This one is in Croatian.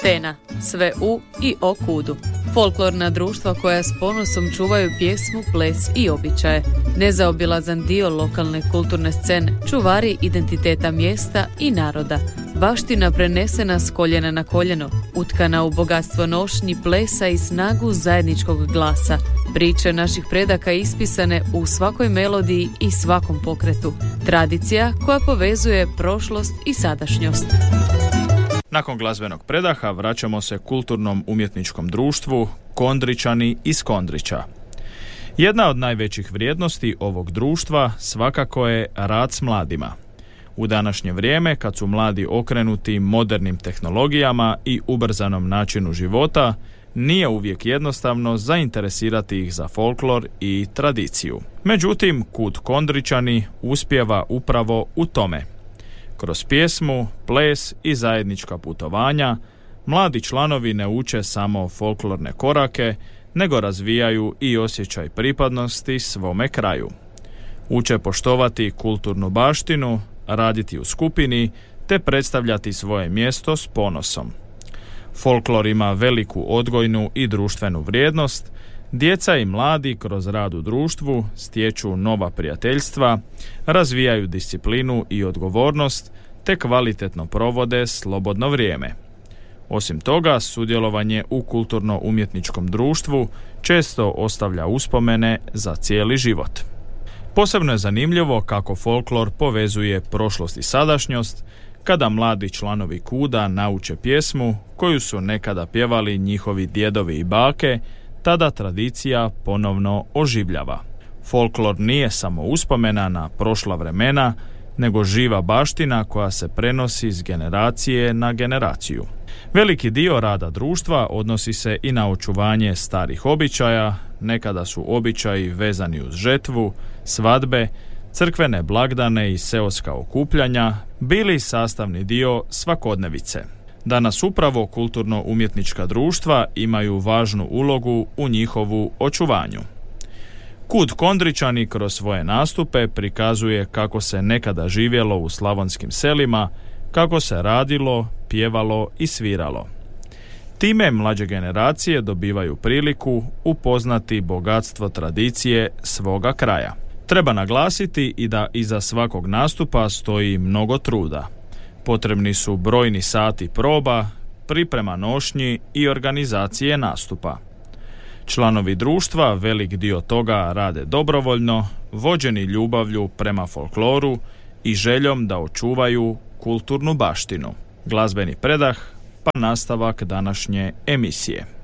Tena, sve u i o Kudu. Folklorna društva koja s ponosom čuvaju pjesmu, ples i običaje. Nezaobilazan dio lokalne kulturne scene, čuvari identiteta mjesta i naroda. Baština prenesena s koljena na koljeno, utkana u bogatstvo nošnji, plesa i snagu zajedničkog glasa. Priče naših predaka ispisane u svakoj melodiji i svakom pokretu. Tradicija koja povezuje prošlost i sadašnjost. Nakon glazbenog predaha vraćamo se kulturnom umjetničkom društvu Kondričani iz Kondrića. Jedna od najvećih vrijednosti ovog društva svakako je rad s mladima. U današnje vrijeme, kad su mladi okrenuti modernim tehnologijama i ubrzanom načinu života, nije uvijek jednostavno zainteresirati ih za folklor i tradiciju. Međutim, Kud Kondričani uspijeva upravo u tome. Kroz pjesmu, ples i zajednička putovanja, mladi članovi ne uče samo folklorne korake, nego razvijaju i osjećaj pripadnosti svome kraju. Uče poštovati kulturnu baštinu, raditi u skupini, te predstavljati svoje mjesto s ponosom. Folklor ima veliku odgojnu i društvenu vrijednost. Djeca i mladi kroz rad u društvu stječu nova prijateljstva, razvijaju disciplinu i odgovornost, te kvalitetno provode slobodno vrijeme. Osim toga, sudjelovanje u kulturno-umjetničkom društvu često ostavlja uspomene za cijeli život. Posebno je zanimljivo kako folklor povezuje prošlost i sadašnjost, kada mladi članovi Kuda nauče pjesmu koju su nekada pjevali njihovi djedovi i bake, tada tradicija ponovno oživljava. Folklor nije samo uspomena na prošla vremena, nego živa baština koja se prenosi s generacije na generaciju. Veliki dio rada društva odnosi se i na očuvanje starih običaja. Nekada su običaji vezani uz žetvu, svadbe, crkvene blagdane i seoska okupljanja bili sastavni dio svakodnevice. Danas upravo kulturno-umjetnička društva imaju važnu ulogu u njihovu očuvanju. Kud Kondričani kroz svoje nastupe prikazuje kako se nekada živjelo u slavonskim selima, kako se radilo, pjevalo i sviralo. Time mlađe generacije dobivaju priliku upoznati bogatstvo tradicije svoga kraja. Treba naglasiti i da iza svakog nastupa stoji mnogo truda. Potrebni su brojni sati proba, priprema nošnji i organizacije nastupa. Članovi društva velik dio toga rade dobrovoljno, vođeni ljubavlju prema folkloru i željom da očuvaju kulturnu baštinu. Glazbeni predah, pa nastavak današnje emisije.